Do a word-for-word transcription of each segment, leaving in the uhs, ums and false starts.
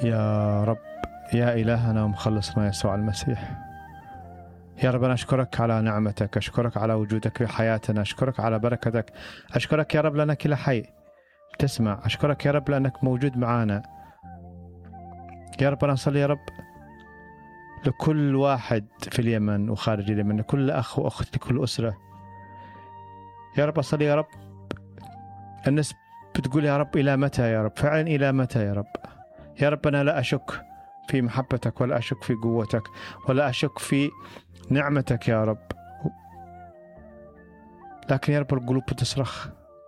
يا رب، يا إلهنا ومخلصنا يسوع المسيح، يا رب أنا أشكرك على نعمتك، أشكرك على وجودك في حياتنا، أشكرك على بركتك، أشكرك يا رب لأنك إله حي تسمع، أشكرك يا رب لأنك موجود معنا. يا رب أنا أصلي يا رب لكل واحد في اليمن وخارج اليمن، لكل أخ وأخت، لكل أسرة. يا رب أصلي يا رب، الناس بتقول يا رب إلى متى يا رب، فعلا إلى متى يا رب. يا رب أنا لا أشك في محبتك، ولا أشك في قوتك، ولا أشك في نعمتك يا رب، لكن يا رب القلوب بتصرخ.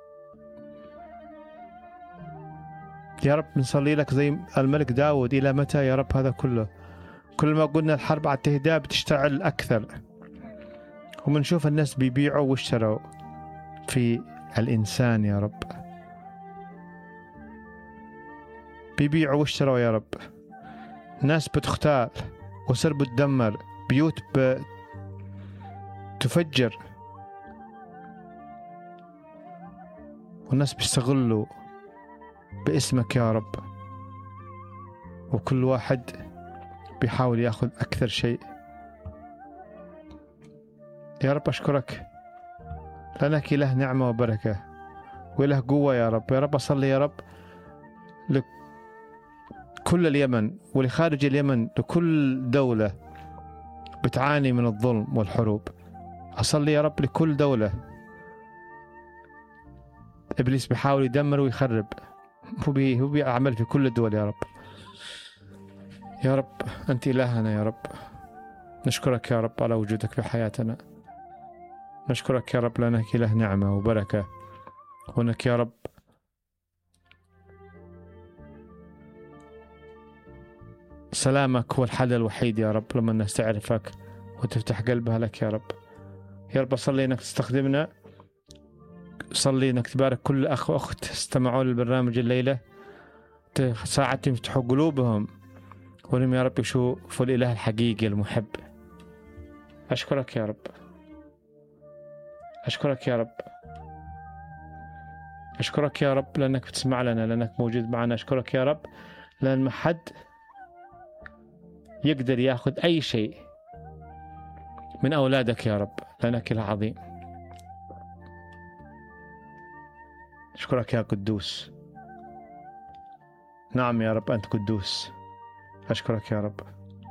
يا رب نصلي لك زي الملك داود، إلى متى يا رب هذا كله؟ كل ما قلنا الحرب على التهداب بتشتعل أكثر، ومنشوف الناس بيبيعوا واشتروا في الإنسان يا رب، بيبيعوا واشتروا يا رب، ناس بتختال وسر بتدمر، بيوت بتفجر، والناس بيستغلوا باسمك يا رب، وكل واحد بيحاول ياخذ أكثر شيء. يا رب أشكرك لأنك إله نعمة وبركة وإله قوة يا رب. يا رب أصلي يا رب لكل اليمن ولخارج اليمن، لكل دولة بتعاني من الظلم والحروب. أصلي يا رب لكل دولة إبليس بيحاول يدمر ويخرب، هو بي هو بيعمل في كل الدول يا رب. يا رب أنت إلهنا يا رب، نشكرك يا رب على وجودك في حياتنا، نشكرك يا رب لأنك إله نعمة وبركة، وأنك يا رب سلامك هو الحل الوحيد يا رب لما الناس تعرفك وتفتح قلبها لك يا رب. يا رب أصلي أنك تستخدمنا، صلي أنك تبارك كل أخ وأخت استمعوا للبرنامج الليلة، ساعدتهم يفتحوا قلوبهم ولم يا رب يشوفوا الإله الحقيقي المحب. أشكرك يا رب، أشكرك يا رب، أشكرك يا رب لأنك بتسمع لنا، لأنك موجود معنا. أشكرك يا رب لأن ما حد يقدر يأخذ أي شيء من أولادك يا رب، لأنك إله عظيم. أشكرك يا قدوس، نعم يا رب أنت قدوس. أشكرك يا رب،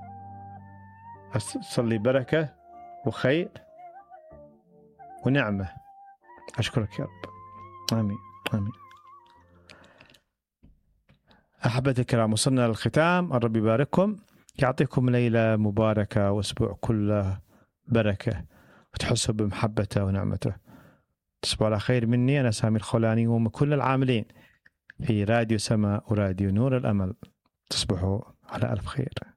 أصلي بركة وخير ونعمة. أشكرك يا رب، آمين آمين. أحبتي الكرام، وصلنا للختام، الرب يبارككم، يعطيكم ليلة مباركة وأسبوع كله بركة، وتحسوا بمحبته ونعمته. تصبحوا على خير مني، أنا سامي الخولاني ومن كل العاملين في راديو سماء وراديو نور الأمل. تصبحوا على ألف خير.